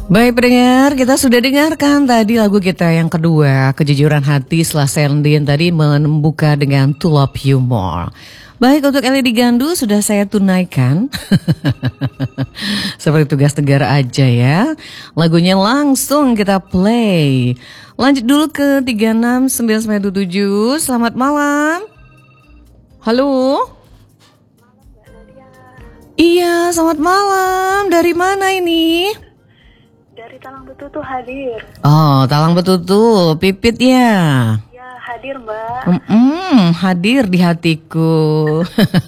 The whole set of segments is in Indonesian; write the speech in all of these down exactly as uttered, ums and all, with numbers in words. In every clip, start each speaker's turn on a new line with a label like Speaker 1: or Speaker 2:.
Speaker 1: Baik pendengar, kita sudah dengarkan tadi lagu kita yang kedua, Kejujuran Hati setelah Sherlyn tadi membuka dengan To Love You More. Baik, untuk L E D Gandu sudah saya tunaikan. Seperti tugas negara aja ya. Lagunya langsung kita play. Lanjut dulu ke tiga enam sembilan sembilan tujuh. Selamat malam. Halo. Iya, selamat malam. Dari mana ini?
Speaker 2: Dari Talang Betutu hadir.
Speaker 1: Oh, Talang Betutu, Pipit ya?
Speaker 2: Ya, hadir Mbak.
Speaker 1: Mm-mm, hadir di hatiku.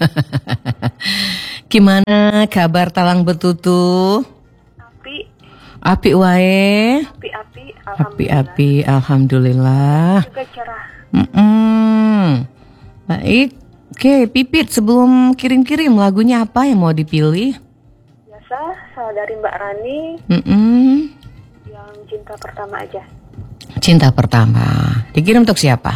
Speaker 1: Gimana kabar Talang Betutu?
Speaker 2: Api.
Speaker 1: Api wae?
Speaker 2: Api-api, alhamdulillah.
Speaker 1: Api-api, alhamdulillah.
Speaker 2: Juga cerah.
Speaker 1: Mm-mm. Baik. Oke, Pipit, sebelum kirim-kirim lagunya apa yang mau dipilih?
Speaker 2: Biasa, saya dari Mbak Rani.
Speaker 1: Mm-mm.
Speaker 2: Yang cinta pertama aja.
Speaker 1: Cinta pertama. Dikirim untuk siapa?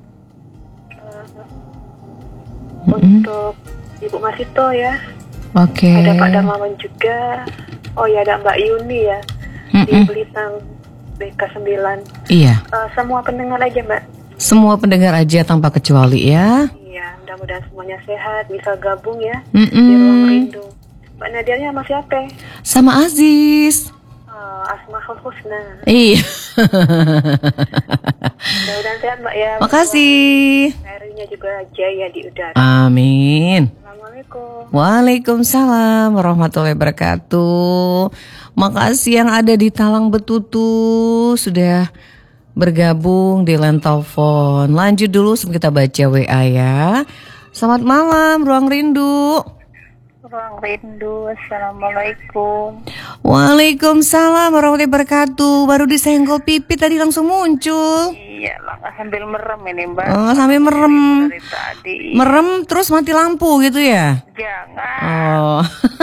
Speaker 2: Uh, untuk Ibu Masito ya.
Speaker 1: Oke.
Speaker 2: Ada Pak Darmawan juga. Oh ya, ada Mbak Yuni ya.
Speaker 1: Mm-mm.
Speaker 2: Di Belitang B K sembilan.
Speaker 1: Iya.
Speaker 2: Uh, semua pendengar aja Mbak.
Speaker 1: Semua pendengar aja tanpa kecuali ya.
Speaker 2: Iya, mudah-mudahan semuanya sehat, bisa gabung ya.
Speaker 1: Mm-mm.
Speaker 2: Di Ruang Rindu. Mbak Nadianya sama siapa?
Speaker 1: Sama Aziz.
Speaker 2: Oh, Asmaul Husna.
Speaker 1: Iya.
Speaker 2: Mudah-mudahan sehat Mbak ya.
Speaker 1: Makasih.
Speaker 2: Harinya juga jaya di udara.
Speaker 1: Amin.
Speaker 2: Assalamualaikum.
Speaker 1: Waalaikumsalam warahmatullahi wabarakatuh. Makasih yang ada di Talang Betutu sudah bergabung di line telepon. Lanjut dulu sebelum kita baca W A ya. Selamat malam Ruang Rindu.
Speaker 2: Ruang Rindu. Assalamualaikum.
Speaker 1: Waalaikumsalam warahmatullahi wabarakatuh. Baru disenggol Pipit tadi langsung muncul.
Speaker 2: Iya lah, sambil merem ini Mbak.
Speaker 1: Oh, sambil merem.
Speaker 2: Dari tadi.
Speaker 1: Merem terus mati lampu gitu ya?
Speaker 2: Jangan.
Speaker 1: Oh.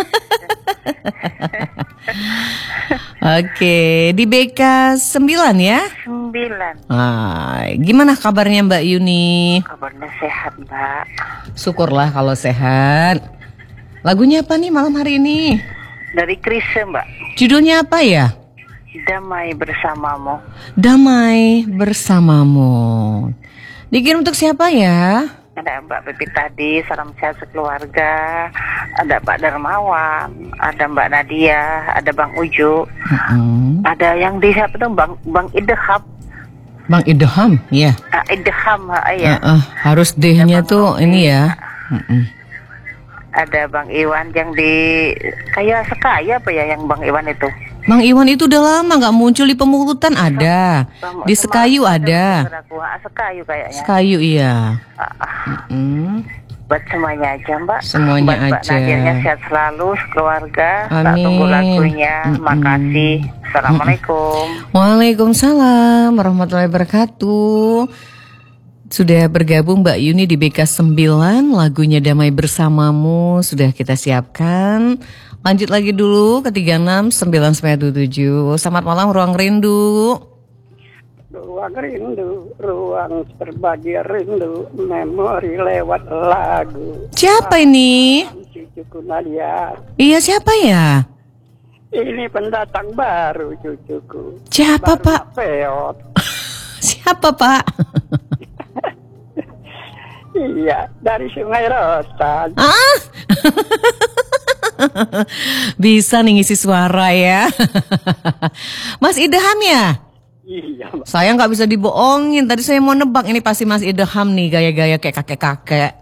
Speaker 1: Oke, di B K sembilan ya?
Speaker 2: Sembilan.
Speaker 1: Ah, gimana kabarnya Mbak Yuni?
Speaker 2: Kabarnya sehat Mbak.
Speaker 1: Syukurlah kalau sehat. Lagunya apa nih malam hari ini?
Speaker 2: Dari Krisye Mbak.
Speaker 1: Judulnya apa ya?
Speaker 2: Damai bersamamu.
Speaker 1: Damai bersamamu. Dikirim untuk siapa ya?
Speaker 2: Ada Mbak Pipit tadi, salam sehat sekeluarga. Ada Pak Darmawan, ada Mbak Nadia, ada Bang Ujo.
Speaker 1: Mm-hmm.
Speaker 2: Ada yang di siapa tuh Bang Bang Ideham.
Speaker 1: Bang Ideham, ya.
Speaker 2: Ah, Ideham, ah, ya.
Speaker 1: Uh, uh, harus D-nya tuh ini ya. Mm-mm.
Speaker 2: Ada Bang Iwan yang di kayak sekaya apa ya yang Bang Iwan itu?
Speaker 1: Bang Iwan itu udah lama nggak muncul di Pemulutan ada,
Speaker 2: Bang,
Speaker 1: di Sekayu ada.
Speaker 2: Ah, Sekayu kayaknya.
Speaker 1: Sekayu iya.
Speaker 2: Ah,
Speaker 1: Mm-mm.
Speaker 2: buat semuanya aja Mbak.
Speaker 1: Semuanya
Speaker 2: buat Mbak
Speaker 1: aja.
Speaker 2: Nadianya sehat selalu keluarga. Tak
Speaker 1: Amin.
Speaker 2: tunggu lagunya.
Speaker 1: Mm-mm.
Speaker 2: Makasih. Assalamualaikum.
Speaker 1: Waalaikumsalam warahmatullahi wabarakatuh. Sudah bergabung Mbak Yuni di B K sembilan, lagunya Damai Bersamamu sudah kita siapkan. Lanjut lagi dulu ke tiga enam sembilan sembilan tujuh. Selamat malam Ruang Rindu.
Speaker 3: Ruang rindu, ruang berbagi rindu, memori lewat lagu.
Speaker 1: Siapa ini?
Speaker 3: Cucuku Nadia.
Speaker 1: Iya siapa ya?
Speaker 3: Ini pendatang baru cucuku.
Speaker 1: Siapa
Speaker 3: Baru
Speaker 1: Pak?
Speaker 3: Peot.
Speaker 1: Siapa Pak?
Speaker 3: Iya, dari Sungai Rotan.
Speaker 1: Ah? Bisa nih ngisi suara ya. Mas Ideham ya?
Speaker 3: Iya, Mbak.
Speaker 1: Saya nggak bisa dibohongin. Tadi saya mau nebak ini pasti Mas Ideham nih gaya-gaya kayak kakek-kakek.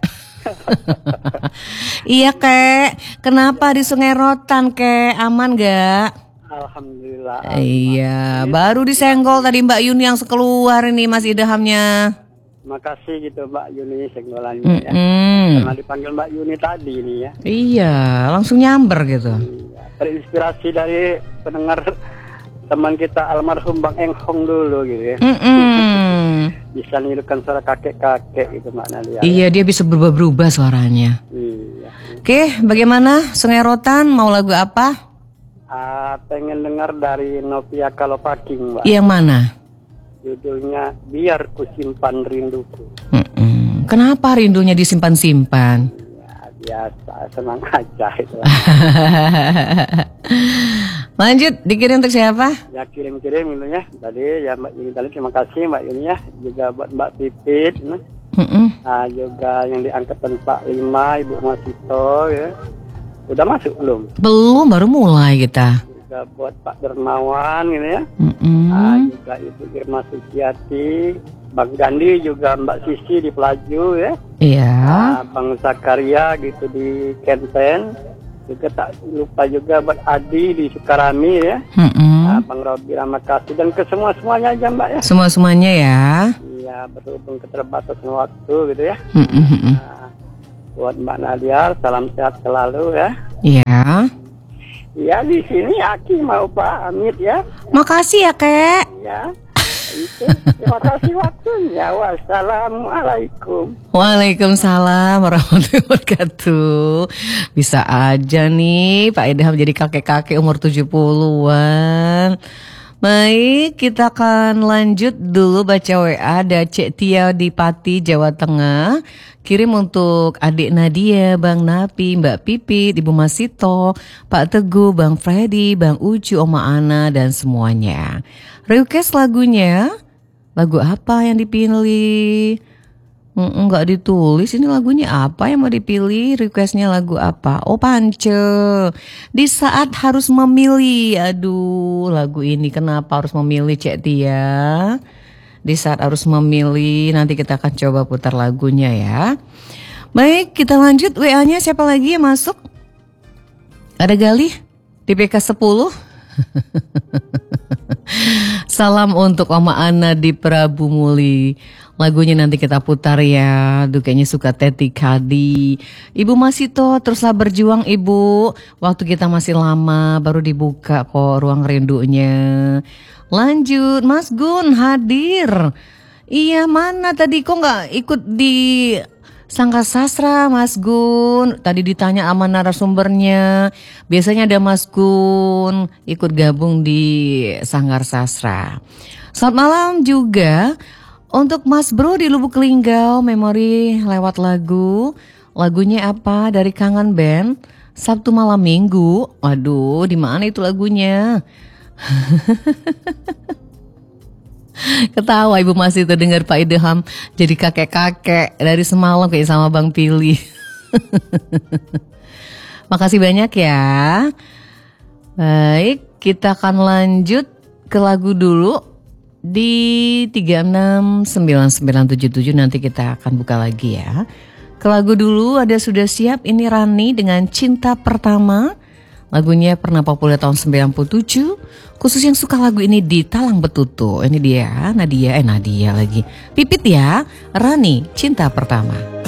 Speaker 1: Iya kek. Kenapa di Sungai Rotan kek? Aman gak?
Speaker 3: Alhamdulillah.
Speaker 1: Iya. Baru disenggol tadi Mbak Yuni yang sekeluar ini Mas Idehamnya.
Speaker 3: Makasih gitu Mbak Yuni senggolannya ya.
Speaker 1: Mm-mm.
Speaker 3: Karena dipanggil Mbak Yuni tadi ini ya.
Speaker 1: Iya. Langsung nyamber gitu.
Speaker 3: Iya. Terinspirasi dari pendengar teman kita almarhum Bang Enghong dulu gitu ya.
Speaker 1: Mm-mm.
Speaker 3: Bisa nirukan suara kakek-kakek gitu Mbak Nadia.
Speaker 1: Iya dia bisa berubah-berubah suaranya.
Speaker 3: Iya.
Speaker 1: Oke, bagaimana Sungai Rotan mau lagu apa?
Speaker 3: Ah, pengen dengar dari Novia Kalopaking Mbak.
Speaker 1: Yang mana?
Speaker 3: Judulnya Biar Ku Simpan Rinduku.
Speaker 1: Mm-mm. Kenapa rindunya disimpan-simpan?
Speaker 3: Ya biasa, senang aja itu.
Speaker 1: Lanjut, dikirim untuk siapa?
Speaker 3: Ya kirim-kirim gitu ya. Tadi ya Mbak Yuni tadi terima kasih Mbak Yuni ya. Juga buat Mbak Pipit. Nah, nah juga yang diangkat Pak Lima, Ibu Masito ya. Udah masuk belum?
Speaker 1: Belum, baru mulai kita.
Speaker 3: Juga buat Pak Dermawan gitu ya.
Speaker 1: Mm-mm.
Speaker 3: Nah, juga Ibu Irma Suciati, Bang Gandhi juga Mbak Sisi di Pelaju ya.
Speaker 1: Iya.
Speaker 3: Nah, Bang Zakaria gitu di Kenten. Juga tak lupa juga buat Adi di Sukarami ya.
Speaker 1: Mm-mm.
Speaker 3: Nah, Bang Robi Ramakasih dan ke semua-semuanya aja Mbak ya.
Speaker 1: Semua-semuanya ya.
Speaker 3: Iya, berhubung keterbatasan waktu gitu ya.
Speaker 1: Mm-mm.
Speaker 3: Nah, buat Mbak Nadia, salam sehat selalu ya.
Speaker 1: Iya.
Speaker 3: Iya, di sini Aki mau Pak Amit ya.
Speaker 1: Makasih ya, Kek.
Speaker 3: Ya. Itu. Terima kasih waktunya. Wassalamualaikum.
Speaker 1: Waalaikumsalam warahmatullahi wabarakatuh. Bisa aja nih Pak Idham jadi kakek-kakek umur tujuh puluhan. Baik, kita akan lanjut dulu baca W A. Ada Cek Tia di Pati, Jawa Tengah. Kirim untuk adik Nadia, Bang Napi, Mbak Pipit, Ibu Masito, Pak Teguh, Bang Freddy, Bang Ucu, Oma Ana, dan semuanya. Request lagunya, lagu apa yang dipilih? Enggak ditulis, ini lagunya apa yang mau dipilih, requestnya lagu apa? Oh, Pance, Di Saat Harus Memilih. Aduh, lagu ini kenapa harus memilih, Cek Tia? Di Saat Harus Memilih, nanti kita akan coba putar lagunya ya. Baik, kita lanjut. W A-nya siapa lagi yang masuk? Ada Galih di P K sepuluh. Salam untuk Oma Ana di Prabu Muli. Lagunya nanti kita putar ya. Duh, kayaknya suka Teti Kadi. Ibu Masito, teruslah berjuang Ibu. Waktu kita masih lama, baru dibuka kok ruang rindunya. Lanjut, Mas Gun hadir. Iya, mana tadi kok gak ikut di Sanggar Sastra, Mas Gun? Tadi ditanya sama narasumbernya. Biasanya ada Mas Gun ikut gabung di Sanggar Sastra. Selamat malam juga untuk Mas Bro di Lubuk Linggau. Memori lewat lagu. Lagunya apa? Dari Kangen Band. Sabtu malam Minggu. Waduh, di mana itu lagunya? Ketawa Ibu masih terdengar Pak Idham jadi kakek-kakek dari semalam kayak sama Bang Pili. Makasih banyak ya. Baik, kita akan lanjut ke lagu dulu di tiga enam sembilan sembilan tujuh tujuh, nanti kita akan buka lagi ya. Ke lagu dulu ada Sudah Siap, ini Rani dengan Cinta Pertama. Lagunya pernah populer tahun sembilan puluh tujuh. Khusus yang suka lagu ini di Talang Betutu. Ini dia Nadia, eh Nadia lagi. Pipit ya, Rani, Cinta Pertama.